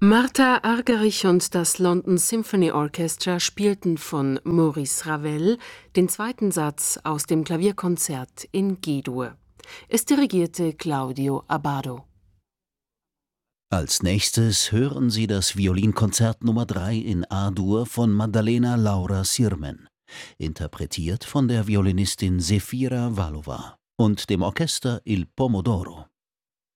Martha Argerich und das London Symphony Orchestra spielten von Maurice Ravel den zweiten Satz aus dem Klavierkonzert in G-Dur. Es dirigierte Claudio Abbado. Als nächstes hören Sie das Violinkonzert Nummer 3 in A-Dur von Maddalena Laura Sirmen, interpretiert von der Violinistin Zefira Vallova und dem Orchester Il Pomodoro.